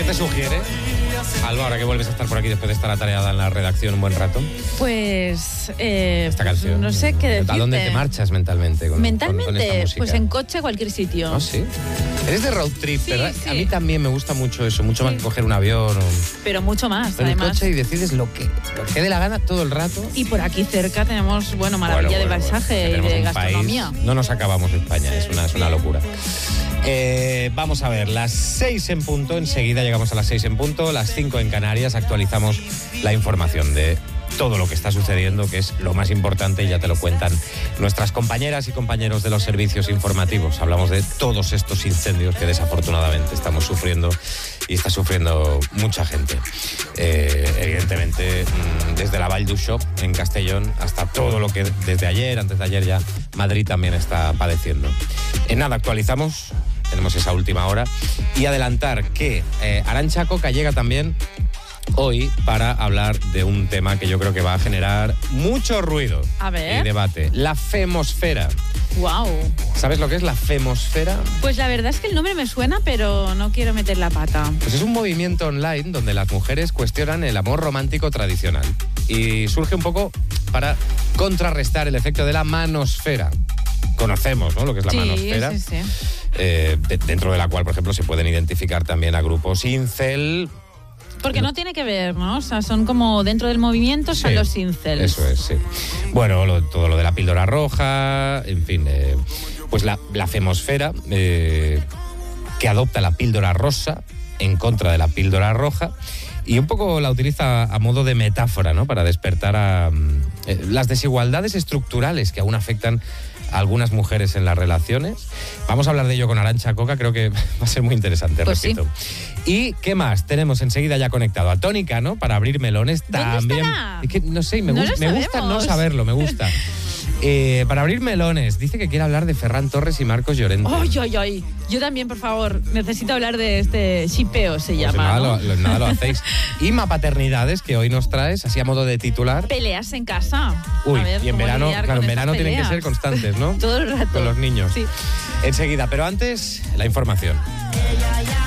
te sugiere, Alba, ahora que vuelves a estar por aquí después de estar atareada en la redacción un buen rato? Pues... esta canción. No sé qué decirte. ¿A dónde te marchas mentalmente? ¿Mentalmente? Con esta música? Pues en coche a cualquier sitio. ¿Oh, sí? Eres de road trip, Sí, ¿verdad? sí. A mí también me gusta mucho eso, mucho más que coger un avión. Pero mucho más, En el además. coche y decides lo que te dé la gana todo el rato. Y por aquí cerca tenemos, maravilla de paisaje y Tenemos de un gastronomía. país, no nos acabamos España, es una locura. Vamos a ver, las 6 en punto, enseguida llegamos a las 6 en punto, las 5 en Canarias, actualizamos la información de todo lo que está sucediendo, que es lo más importante, y ya te lo cuentan nuestras compañeras y compañeros de los servicios informativos. Hablamos de todos estos incendios que desafortunadamente estamos sufriendo y está sufriendo mucha gente. Evidentemente, desde la Vall d'Uixó, en Castellón, hasta todo lo que desde ayer, antes de ayer ya, Madrid también está padeciendo. En nada, actualizamos, tenemos esa última hora, y adelantar que Arantxa Coca llega también hoy para hablar de un tema que yo creo que va a generar mucho ruido y debate. La femosfera. Wow. ¿Sabes lo que es la femosfera? Pues la verdad es que el nombre me suena, pero no quiero meter la pata. Pues es un movimiento online donde las mujeres cuestionan el amor romántico tradicional. Y surge un poco para contrarrestar el efecto de la manosfera. Conocemos, ¿no?, lo que es la manosfera. Sí, sí. Dentro de la cual, por ejemplo, se pueden identificar también a grupos incel. Porque no tiene que ver, ¿no? O sea, son como dentro del movimiento están los incels. Eso es, sí. Bueno, todo lo de la píldora roja, en fin, pues la femosfera, que adopta la píldora rosa en contra de la píldora roja, y un poco la utiliza a modo de metáfora, ¿no?, para despertar a las desigualdades estructurales que aún afectan a algunas mujeres en las relaciones. Vamos a hablar de ello con Arantxa Coca, creo que va a ser muy interesante, pues repito. Sí. ¿Y qué más? Tenemos enseguida ya conectado a Toni Cano para abrir melones. También. Estará? Es que no sé, me gusta no saberlo, me gusta. Para abrir melones, dice que quiere hablar de Ferran Torres y Marcos Llorente. ¡Ay! Yo también, por favor, necesito hablar de este shipeo, se llama, ¿no? Nada lo hacéis. Y Paternidades, que hoy nos traes, así a modo de titular. Peleas en casa. Uy, a ver, y en verano, claro, en verano tienen que peleas. ser constantes, ¿no? Todo el rato. Con los niños. Sí. Enseguida, pero antes, la información.